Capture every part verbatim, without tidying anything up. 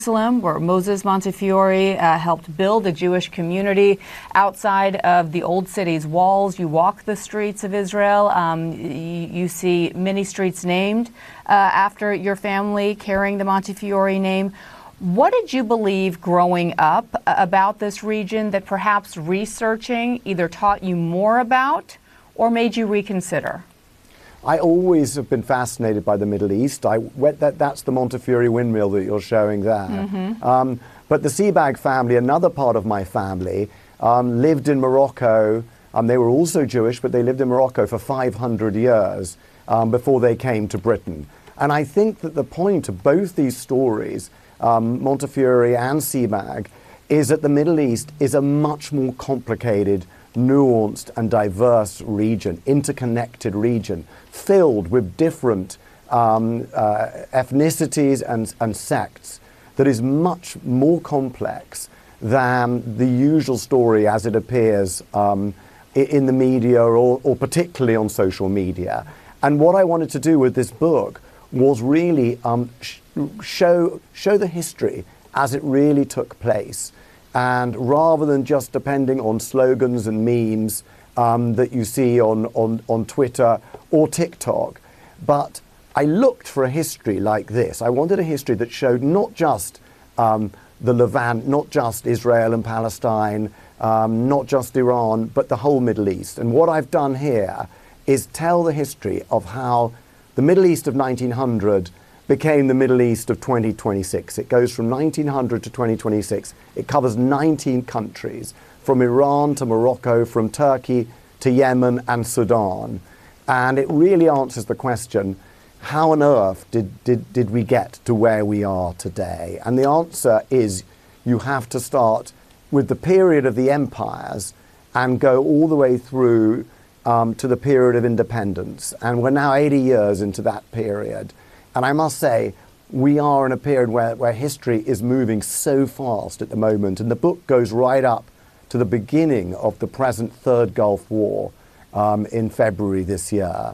Where Moses Montefiore uh, helped build a Jewish community outside of the old city's walls. You walk the streets of Israel. Um, you, you see many streets named uh, after your family, carrying the Montefiore name. What did you believe growing up about this region that perhaps researching either taught you more about or made you reconsider? I always have been fascinated by the Middle East. I, that, that's the Montefiore windmill that you're showing there. Mm-hmm. um, but the Sebag family, another part of my family, um, lived in Morocco. Um, they were also Jewish, but they lived in Morocco for five hundred years um, before they came to Britain. And I think that the point of both these stories, um, Montefiore and Sebag, is that the Middle East is a much more complicated, nuanced and diverse region, interconnected region, filled with different um, uh, ethnicities and, and sects that is much more complex than the usual story as it appears um, in the media or, or particularly on social media. And what I wanted to do with this book was really um, sh show, show the history as it really took place. And rather than just depending on slogans and memes um, that you see on, on, on Twitter or TikTok, but I looked for a history like this. I wanted a history that showed not just um, the Levant, not just Israel and Palestine, um, not just Iran, but the whole Middle East. And what I've done here is tell the history of how the Middle East of nineteen hundred became the Middle East of twenty twenty-six. It goes from nineteen hundred to twenty twenty-six. It covers nineteen countries, from Iran to Morocco, from Turkey to Yemen and Sudan. And it really answers the question, how on earth did, did, did we get to where we are today? And the answer is you have to start with the period of the empires and go all the way through um, to the period of independence. And we're now eighty years into that period. And I must say, we are in a period where, where history is moving so fast at the moment. And the book goes right up to the beginning of the present Third Gulf War um, in February this year.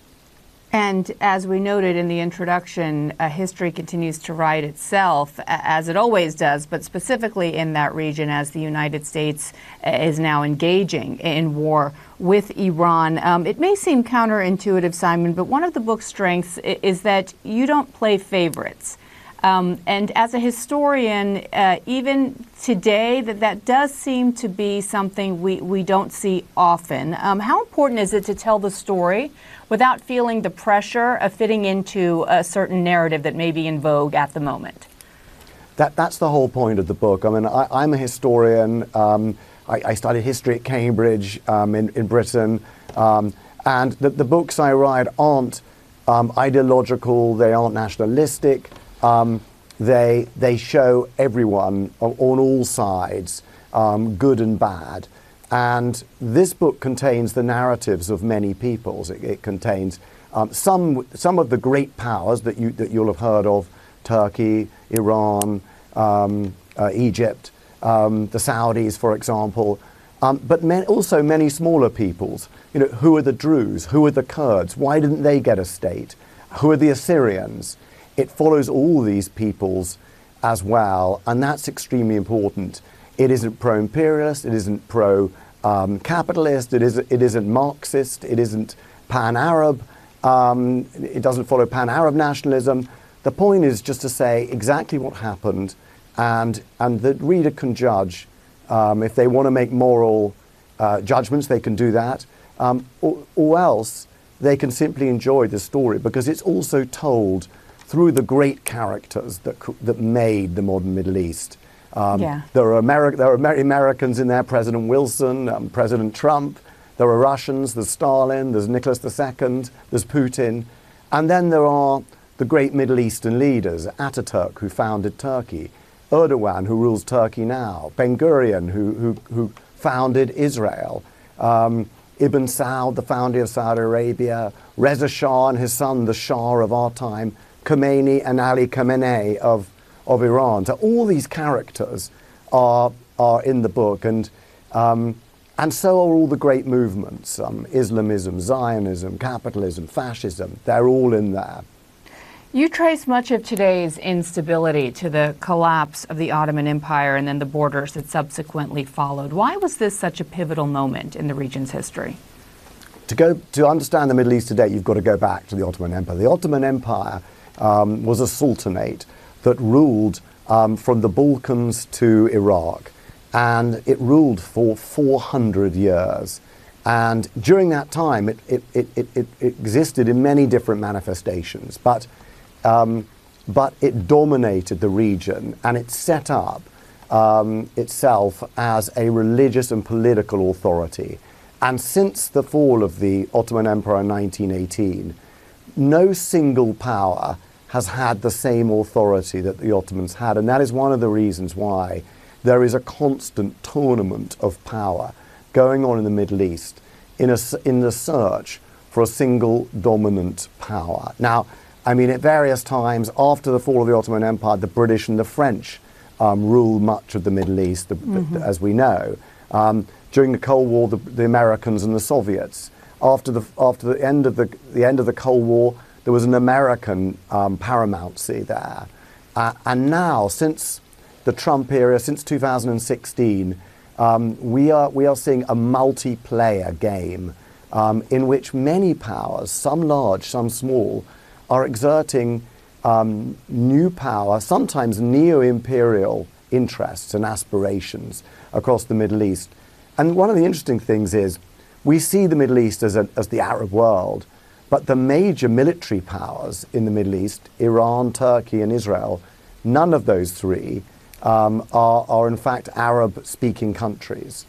And as we noted in the introduction, uh, history continues to write itself, as it always does, but specifically in that region as the United States is now engaging in war with Iran. Um, it may seem counterintuitive, Simon, but one of the book's strengths is that you don't play favorites. Um, and as a historian, uh, even today, that, that does seem to be something we, we don't see often. Um, how important is it to tell the story without feeling the pressure of fitting into a certain narrative that may be in vogue at the moment? That, that's the whole point of the book. I mean, I, I'm a historian. Um, I, I studied history at Cambridge um, in, in Britain. Um, and the, the books I write aren't um, ideological, they aren't nationalistic. Um, they, they show everyone on, on all sides, um, good and bad. And this book contains the narratives of many peoples. It, it contains um, some, some of the great powers that, you, that you'll have heard of, Turkey, Iran, um, uh, Egypt, um, the Saudis, for example, um, but man, also many smaller peoples. You know, who are the Druze? Who are the Kurds? Why didn't they get a state? Who are the Assyrians? It follows all these peoples as well, and that's extremely important. It isn't pro-imperialist, it isn't pro-capitalist, um, it, is, it isn't Marxist, it isn't pan-Arab, um, it doesn't follow pan-Arab nationalism. The point is just to say exactly what happened, and, and the reader can judge. Um, if they want to make moral uh, judgments, they can do that, um, or, or else they can simply enjoy the story, because it's also told through the great characters that, that made the modern Middle East. Um, yeah. There are, Ameri there are Amer Americans in there, President Wilson, um, President Trump, there are Russians, there's Stalin, there's Nicholas the Second, there's Putin, and then there are the great Middle Eastern leaders, Ataturk, who founded Turkey, Erdogan, who rules Turkey now, Ben Gurion, who, who, who founded Israel, um, Ibn Saud, the founder of Saudi Arabia, Reza Shah and his son, the Shah of our time, Khomeini and Ali Khamenei of, of Iran. So all these characters are, are in the book, and, um, and so are all the great movements, um, Islamism, Zionism, capitalism, fascism, they're all in there. You trace much of today's instability to the collapse of the Ottoman Empire and then the borders that subsequently followed. Why was this such a pivotal moment in the region's history? To go to understand the Middle East today, you've got to go back to the Ottoman Empire. The Ottoman Empire um, was a sultanate that ruled um, from the Balkans to Iraq, and it ruled for four hundred years. And during that time, it, it, it, it, it existed in many different manifestations, but Um, but it dominated the region, and it set up um, itself as a religious and political authority. And since the fall of the Ottoman Empire in nineteen eighteen, no single power has had the same authority that the Ottomans had, and that is one of the reasons why there is a constant tournament of power going on in the Middle East in, a, in the search for a single dominant power. Now, I mean, at various times after the fall of the Ottoman Empire, the British and the French um, ruled much of the Middle East, the, mm-hmm. the, as we know. Um, during the Cold War, the, the Americans and the Soviets. After the after the end of the the end of the Cold War, there was an American um, paramountcy there, uh, and now since the Trump era, since two thousand sixteen, um, we are we are seeing a multiplayer game um, in which many powers, some large, some small, are exerting um, new power, sometimes neo-imperial interests and aspirations across the Middle East. And one of the interesting things is we see the Middle East as, a, as the Arab world, but the major military powers in the Middle East, Iran, Turkey, and Israel, none of those three um, are, are in fact Arab-speaking countries.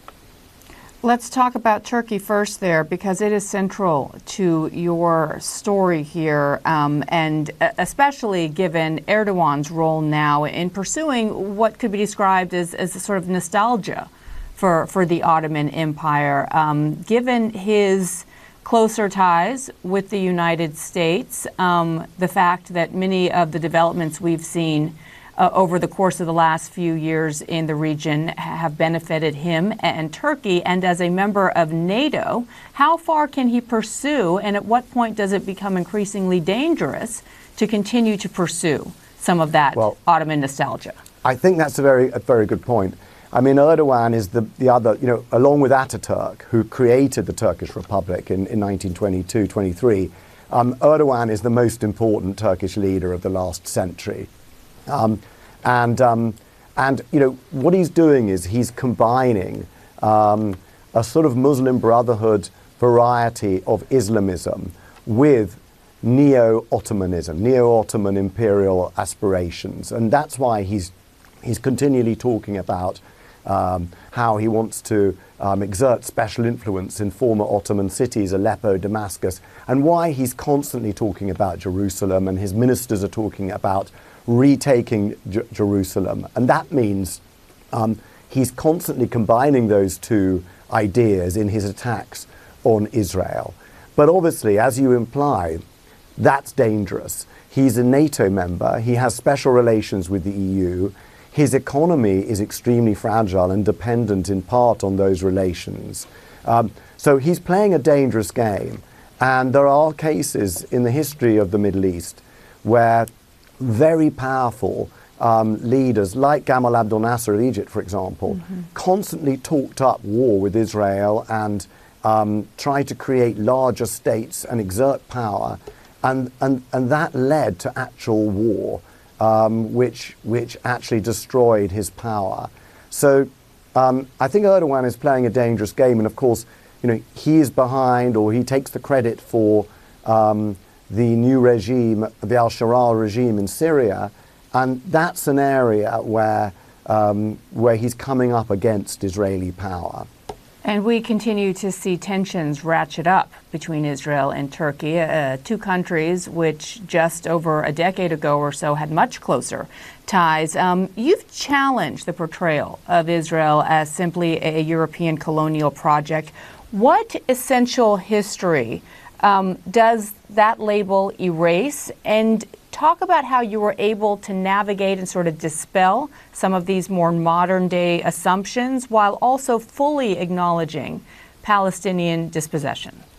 Let's talk about Turkey first there, because it is central to your story here, um, and especially given Erdogan's role now in pursuing what could be described as, as a sort of nostalgia for, for the Ottoman Empire. Um, given his closer ties with the United States, um, the fact that many of the developments we've seen Uh, over the course of the last few years in the region have benefited him and Turkey. And as a member of NATO, how far can he pursue, and at what point does it become increasingly dangerous to continue to pursue some of that well, Ottoman nostalgia? I think that's a very, a very good point. I mean, Erdogan is the, the other, you know, along with Ataturk, who created the Turkish Republic in, in nineteen twenty-two twenty-three, um, Erdogan is the most important Turkish leader of the last century. Um, and, um, and, you know, what he's doing is he's combining um, a sort of Muslim Brotherhood variety of Islamism with neo-Ottomanism, neo-Ottoman imperial aspirations. And that's why he's, he's continually talking about um, how he wants to um, exert special influence in former Ottoman cities, Aleppo, Damascus, and why he's constantly talking about Jerusalem, and his ministers are talking about retaking J Jerusalem. And that means um, he's constantly combining those two ideas in his attacks on Israel. But obviously, as you imply, that's dangerous. He's a NATO member. He has special relations with the E U. His economy is extremely fragile and dependent in part on those relations. Um, so he's playing a dangerous game. And there are cases in the history of the Middle East where very powerful um, leaders like Gamal Abdel Nasser of Egypt, for example, mm-hmm. constantly talked up war with Israel and um, tried to create larger states and exert power. And, and, and that led to actual war, um, which, which actually destroyed his power. So um, I think Erdogan is playing a dangerous game. And of course, you know, he is behind, or he takes the credit for um, the new regime, the al-Sharaa regime in Syria, and that's an area where, um, where he's coming up against Israeli power. And we continue to see tensions ratchet up between Israel and Turkey, uh, two countries which just over a decade ago or so had much closer ties. Um, you've challenged the portrayal of Israel as simply a European colonial project. What essential history Um, does that label erase? And talk about how you were able to navigate and sort of dispel some of these more modern day assumptions while also fully acknowledging Palestinian dispossession.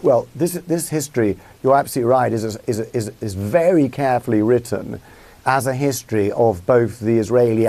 Well, this this history, you're absolutely right, is is is is very carefully written as a history of both the Israeli